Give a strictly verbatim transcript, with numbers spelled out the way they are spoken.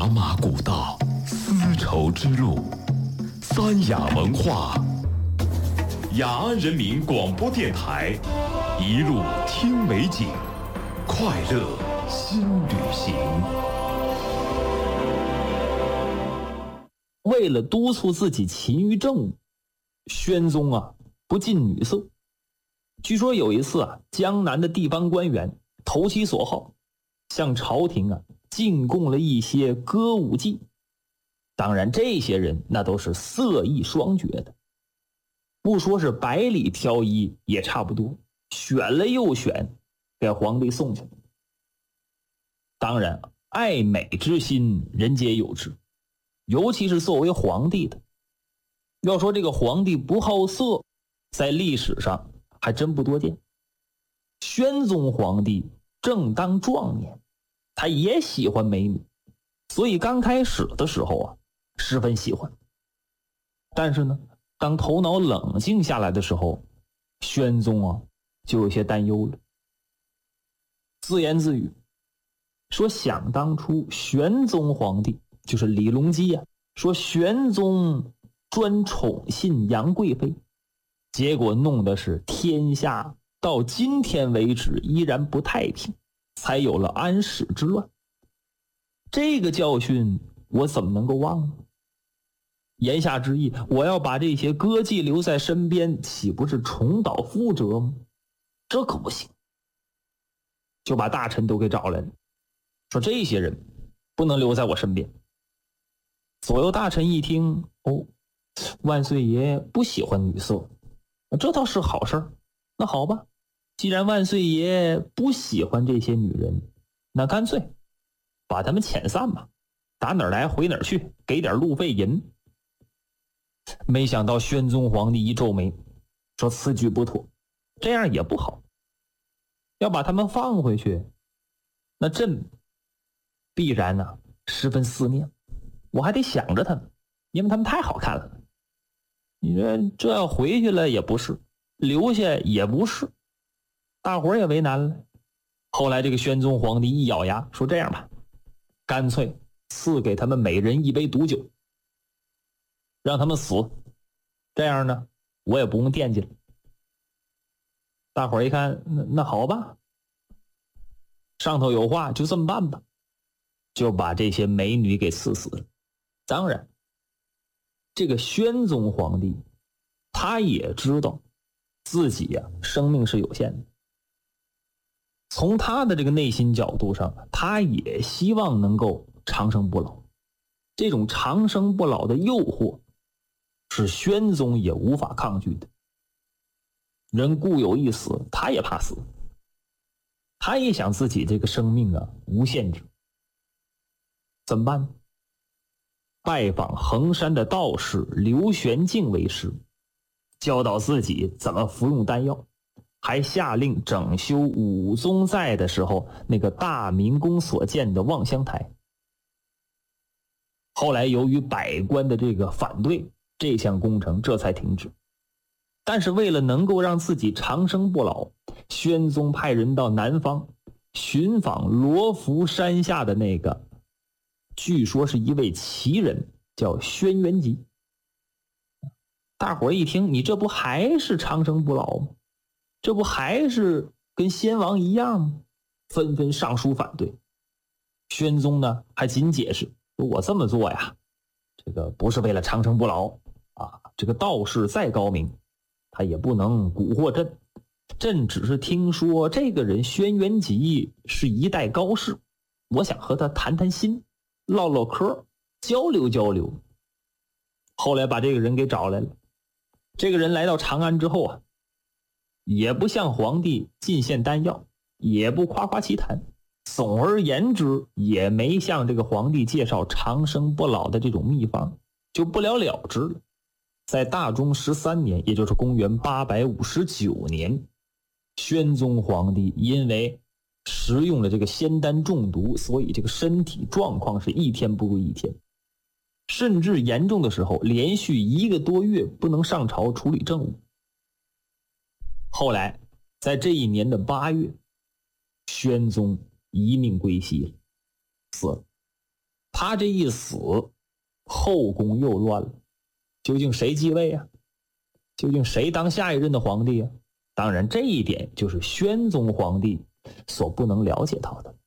马古道，丝绸之路，三雅文化，雅安人民广播电台，一路听美景，快乐新旅行。 为了督促自己勤于政务，宣宗啊不近女色。据说有一次啊，江南的地方官员投其所好，向朝廷啊进贡了一些歌舞伎。当然这些人那都是色艺双绝的，不说是百里挑一也差不多，选了又选，给皇帝送去了。当然爱美之心人皆有之，尤其是作为皇帝的。要说这个皇帝不好色，在历史上还真不多见。宣宗皇帝正当壮年，他也喜欢美女，所以刚开始的时候啊，十分喜欢。但是呢，当头脑冷静下来的时候，宣宗啊就有些担忧了，自言自语说：想当初玄宗皇帝就是李隆基啊，说玄宗专宠信杨贵妃，结果弄的是天下到今天为止依然不太平，才有了安史之乱。这个教训我怎么能够忘呢？言下之意，我要把这些歌妓留在身边，岂不是重蹈覆辙吗？这可不行。就把大臣都给找来了，说这些人不能留在我身边。左右大臣一听，哦，万岁爷不喜欢女色，这倒是好事。那好吧，既然万岁爷不喜欢这些女人，那干脆把他们遣散吧，打哪儿来回哪儿去，给点路费银。没想到宣宗皇帝一皱眉，说此举不妥，这样也不好，要把他们放回去，那朕必然呢、啊、十分思念，我还得想着他们，因为他们太好看了。你说这要回去了也不是，留下也不是，大伙儿也为难了。后来这个宣宗皇帝一咬牙说：这样吧，干脆赐给他们每人一杯毒酒，让他们死，这样呢我也不用惦记了。大伙儿一看，那那好吧，上头有话，就这么办吧，就把这些美女给赐死了。当然这个宣宗皇帝他也知道自己呀、啊、生命是有限的，从他的这个内心角度上，他也希望能够长生不老。这种长生不老的诱惑是宣宗也无法抗拒的。人固有一死，他也怕死，他也想自己这个生命啊无限制。怎么办呢？拜访衡山的道士刘玄敬为师，教导自己怎么服用丹药，还下令整修武宗在的时候那个大明宫所建的望乡台。后来由于百官的这个反对，这项工程这才停止。但是为了能够让自己长生不老，宣宗派人到南方寻访罗浮山下的那个据说是一位奇人，叫轩辕吉。大伙儿一听，你这不还是长生不老吗？这不还是跟先王一样吗？纷纷上书反对。宣宗呢还仅解释说，我这么做呀，这个不是为了长生不老啊，这个道士再高明，他也不能蛊惑朕，朕只是听说这个人轩辕吉是一代高士，我想和他谈谈心，唠唠嗑，交流交流。后来把这个人给找来了。这个人来到长安之后啊，也不向皇帝进献丹药，也不夸夸其谈，总而言之也没向这个皇帝介绍长生不老的这种秘方，就不了了之了。在大中十三年，也就是公元八百五十九年，宣宗皇帝因为食用了这个仙丹中毒，所以这个身体状况是一天不如一天，甚至严重的时候连续一个多月不能上朝处理政务。后来在这一年的八月，宣宗一命归西了，死了。 他这一死，后宫又乱了，究竟谁继位啊？究竟谁当下一任的皇帝啊？当然这一点就是宣宗皇帝所不能了解到的。